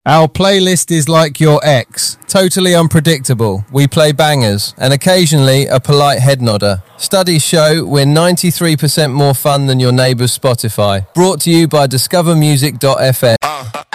Our playlist is like your ex, totally unpredictable. We play bangers and occasionally a polite head nodder. Studies show we're 93% more fun than your neighbour's Spotify. Brought to you by discovermusic.fm.